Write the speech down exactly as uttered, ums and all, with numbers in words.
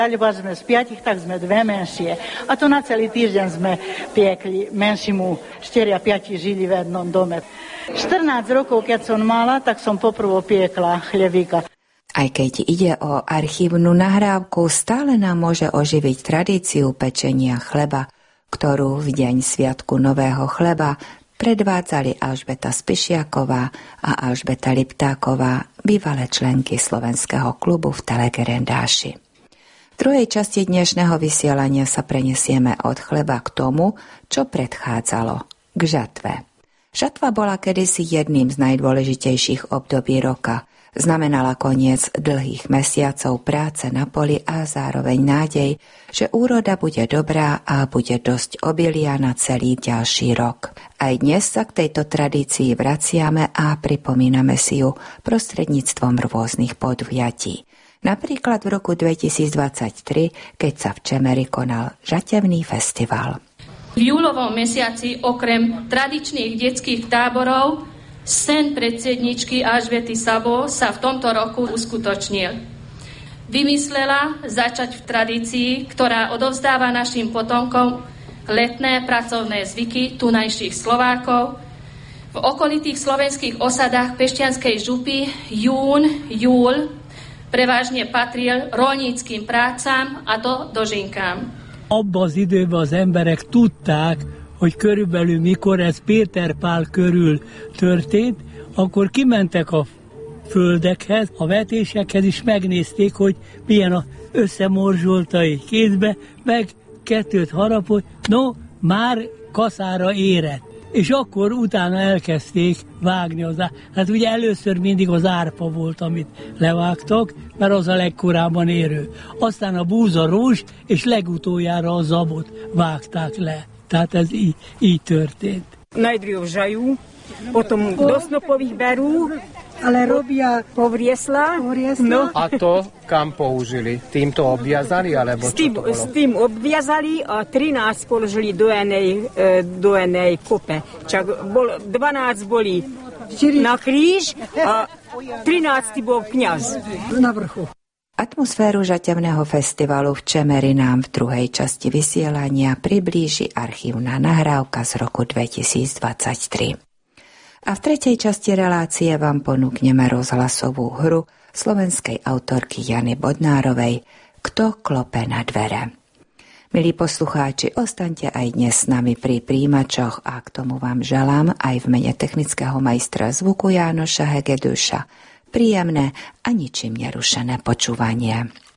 Alebo sme z piatich, tak sme dve menšie. A to na celý týždeň sme piekli. Menšimu štyri a piati žili v jednom dome. štrnásť rokov, keď som mala, tak som poprvo piekla chlebíka. Aj keď ide o archívnu nahrávku, stále nám môže oživiť tradíciu pečenia chleba, ktorú v deň Sviatku Nového chleba predvádzali Alžbeta Spišiaková a Alžbeta Liptáková, bývalé členky Slovenského klubu v Telegerendáši. V druhej časti dnešného vysielania sa prenesieme od chleba k tomu, čo predchádzalo, k žatve. Žatva bola kedysi jedným z najdôležitejších období roka. Znamenala koniec dlhých mesiacov práce na poli a zároveň nádej, že úroda bude dobrá a bude dosť obilia na celý ďalší rok. Aj dnes sa k tejto tradícii vraciame a pripomíname si ju prostredníctvom rôznych podujatí. Napríklad v roku dvetisícdvadsaťtri, keď sa v Čemeri konal žatevný festival. V júlovom mesiaci okrem tradičných detských táborov sen predsedničky Alžbety Sabo sa v tomto roku uskutočnil. Vymyslela začať v tradícii, ktorá odovzdáva našim potomkom letné pracovné zvyky tunajších Slovákov. V okolitých slovenských osadách Pešťanskej župy jún, júl prevážne patril rolníckým prácám a to dožinkám. Abban az időben az emberek tudták, hogy körülbelül mikor ez Péter Pál körül történt, akkor kimentek a földekhez, a vetésekhez is megnézték, hogy milyen az összemorzsolta egy kézbe, meg kettőt harapott, no, már kaszára érett. És akkor utána elkezdték vágni az árpát. Hát ugye először mindig az árpa volt, amit levágtak, mert az a legkorábban érő. Aztán a búza rózs, és legutoljára a zabot vágták le. Tehát ez így, így történt. Najprv žajú, potom do snopových berú, ale robia povriesla. No. A to kam použili? Týmto obviazali? Alebo s, tým, čo to bolo? S tým obviazali a trinásť položili do jednej, do jednej kope. Čak bol, dvanásť boli na kríž a trinásť bol kňaz na vrchu. Atmosféru žatevného festivalu v Čemeri nám v druhej časti vysielania priblíži archívna nahrávka z roku dvetisícdvadsaťtri. A v tretej časti relácie vám ponúkneme rozhlasovú hru slovenskej autorky Jany Bodnárovej Kto klope na dvere. Milí poslucháči, ostaňte aj dnes s nami pri príjimačoch a k tomu vám želám aj v mene technického majstra zvuku Jánoša Hegeduša príjemné a ničím nerušené počúvanie.